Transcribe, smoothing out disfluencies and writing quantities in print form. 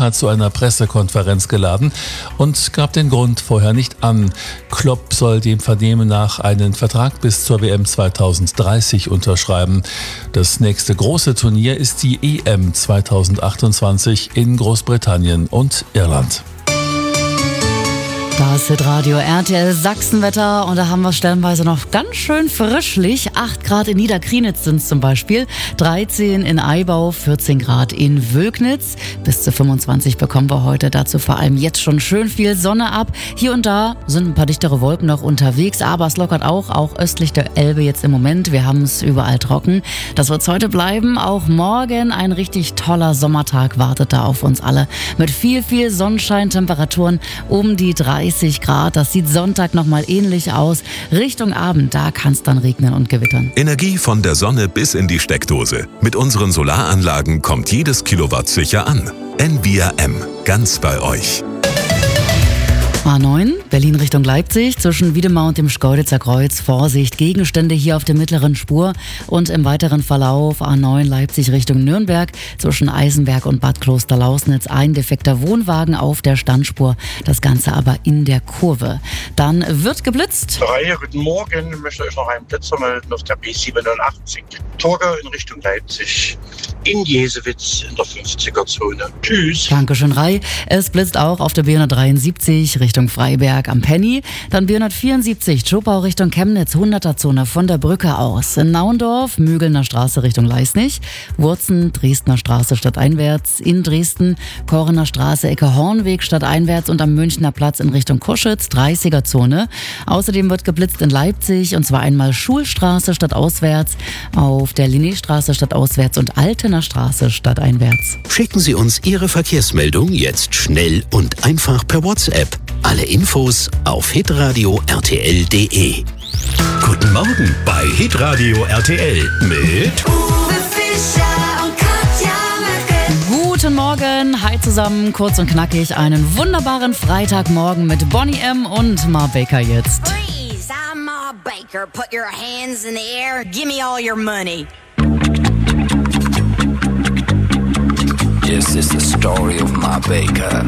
hat zu einer Pressekonferenz geladen und gab den Grund vorher nicht an. Klopp soll dem Vernehmen nach einen Vertrag bis zur WM 2030 unterschreiben. Das nächste große Turnier ist die EM 2028 in Großbritannien und Irland. Das ist Hitradio RTL Sachsenwetter und da haben wir es stellenweise noch ganz schön frischlich. 8 Grad in Niederkrienitz sind es zum Beispiel, 13 in Aibau, 14 Grad in Wülknitz. Bis zu 25 bekommen wir heute, dazu vor allem jetzt schon schön viel Sonne ab. Hier und da sind ein paar dichtere Wolken noch unterwegs, aber es lockert auch östlich der Elbe jetzt im Moment. Wir haben es überall trocken. Das wird es heute bleiben. Auch morgen ein richtig toller Sommertag wartet da auf uns alle. Mit viel Sonnenschein, Temperaturen um die 30 Grad. Das sieht Sonntag nochmal ähnlich aus. Richtung Abend, da kann es dann regnen und gewittern. Energie von der Sonne bis in die Steckdose. Mit unseren Solaranlagen kommt jedes Kilowatt sicher an. Envia M. Ganz bei euch. A9, Berlin Richtung Leipzig, zwischen Wiedemar und dem Schkeuditzer Kreuz. Vorsicht, Gegenstände hier auf der mittleren Spur. Und im weiteren Verlauf A9 Leipzig Richtung Nürnberg, zwischen Eisenberg und Bad Klosterlausnitz. Ein defekter Wohnwagen auf der Standspur, das Ganze aber in der Kurve. Dann wird geblitzt. Guten Morgen, ich möchte euch noch einen Blitzer melden auf der B87. Torgau in Richtung Leipzig, in Jesewitz in der 50er-Zone. Tschüss. Dankeschön, Rai. Es blitzt auch auf der B173 Richtung Freiberg am Penny. Dann B174 Zschopau Richtung Chemnitz, 100er-Zone von der Brücke aus. In Naundorf, Mügelner Straße Richtung Leisnig. Wurzen, Dresdner Straße stadteinwärts. In Dresden, Korener Straße, Ecke Hornweg stadteinwärts und am Münchner Platz in Richtung Kuschitz, 30er-Zone. Außerdem wird geblitzt in Leipzig und zwar einmal Schulstraße stadtauswärts, auf der Linnéstraße stadtauswärts und Altener Straße stadteinwärts. Schicken Sie uns Ihre Verkehrsmeldung jetzt schnell und einfach per WhatsApp. Alle Infos auf hitradio rtl.de. Guten Morgen bei Hitradio RTL mit Uwe Fischer und Katja Möcke. Guten Morgen, hi zusammen, kurz und knackig, einen wunderbaren Freitagmorgen mit Bonnie M. und Ma Baker jetzt. Freeze, I'm Ma Baker. Put your hands in the air. Give me all your money. This is the story of Ma Baker.